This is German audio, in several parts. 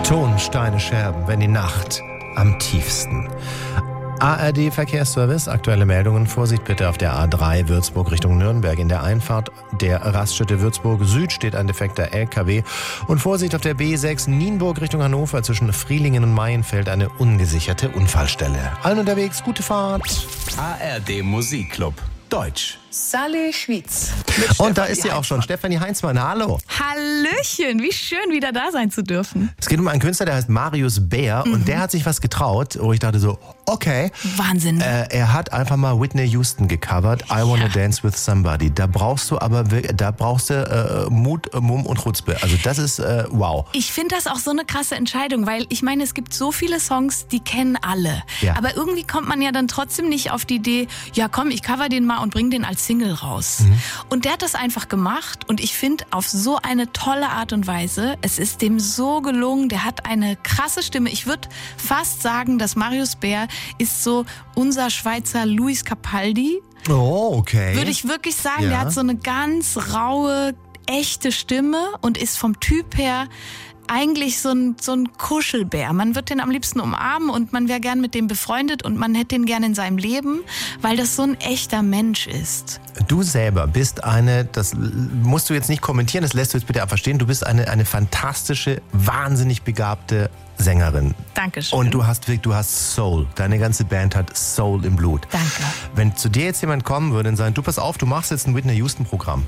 Tonsteine Scherben, wenn die Nacht am tiefsten. ARD Verkehrsservice, aktuelle Meldungen. Vorsicht bitte auf der A3 Würzburg Richtung Nürnberg. In der Einfahrt der Raststätte Würzburg Süd steht ein defekter LKW. Und Vorsicht auf der B6 Nienburg Richtung Hannover zwischen Frielingen und Maienfeld eine ungesicherte Unfallstelle. Allen unterwegs, gute Fahrt. ARD Musikclub Deutsch. Salé Schwyz. Und da ist sie auch schon, Stefanie Heinzmann. Hallo. Hallöchen, wie schön, wieder da sein zu dürfen. Es geht um einen Künstler, der heißt Marius Bär und der hat sich was getraut, wo ich dachte so, okay. Wahnsinn. Er hat einfach mal Whitney Houston gecovert, I Wanna Dance With Somebody. Da brauchst du Mut, Mumm und Chutzpe. Also das ist wow. Ich finde das auch so eine krasse Entscheidung, weil ich meine, es gibt so viele Songs, die kennen alle. Ja. Aber irgendwie kommt man ja dann trotzdem nicht auf die Idee, ja komm, ich cover den mal und bring den als Single raus. Und der hat das einfach gemacht und ich finde auf so eine tolle Art und Weise, es ist dem so gelungen, der hat eine krasse Stimme. Ich würde fast sagen, dass Marius Bär ist so unser Schweizer Luis Capaldi. Oh, okay. Würde ich wirklich sagen, Ja. der hat so eine ganz raue, echte Stimme und ist vom Typ her eigentlich so ein Kuschelbär. Man wird den am liebsten umarmen und man wäre gern mit dem befreundet und man hätte ihn gern in seinem Leben, weil das so ein echter Mensch ist. Du selber bist das musst du jetzt nicht kommentieren, das lässt du jetzt bitte einfach stehen. Du bist eine fantastische, wahnsinnig begabte Sängerin. Dankeschön. Und du hast Soul. Deine ganze Band hat Soul im Blut. Danke. Wenn zu dir jetzt jemand kommen würde und sagen, du pass auf, du machst jetzt ein Whitney Houston Programm.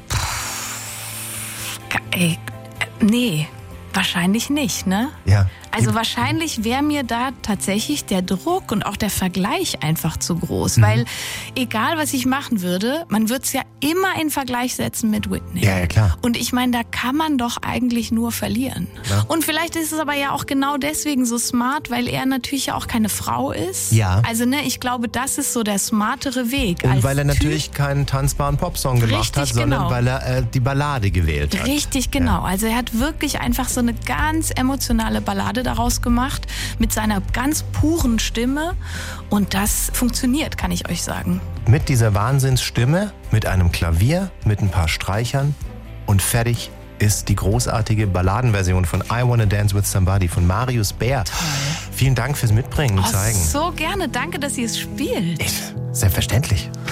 Nee, wahrscheinlich nicht, ne? Ja. Also wahrscheinlich wäre mir da tatsächlich der Druck und auch der Vergleich einfach zu groß. Weil egal, was ich machen würde, man würde es ja immer in Vergleich setzen mit Whitney. Ja, klar. Und ich meine, da kann man doch eigentlich nur verlieren. Ja. Und vielleicht ist es aber ja auch genau deswegen so smart, weil er natürlich ja auch keine Frau ist. Ja. Also ne, ich glaube, das ist so der smartere Weg. Und als weil er Typ. natürlich keinen tanzbaren Popsong gemacht hat, Richtig, sondern genau. weil er die Ballade gewählt hat. Richtig, genau. Also er hat wirklich einfach so eine ganz emotionale Ballade daraus gemacht mit seiner ganz puren Stimme und das funktioniert, kann ich euch sagen. Mit dieser Wahnsinnsstimme, mit einem Klavier, mit ein paar Streichern und fertig ist die großartige Balladenversion von I Wanna Dance With Somebody von Marius Bär. Toll. Vielen Dank fürs Mitbringen und Oh, Zeigen. so gerne. Danke, dass ihr es spielt. Selbstverständlich.